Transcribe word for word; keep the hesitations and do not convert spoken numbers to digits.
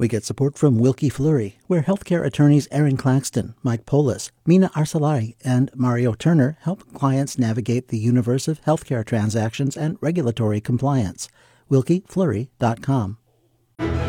We get support from Wilkie Fleury, where healthcare attorneys Aaron Claxton, Mike Polis, Mina Arsalari, and Mario Turner help clients navigate the universe of healthcare transactions and regulatory compliance. wilkie fleury dot com.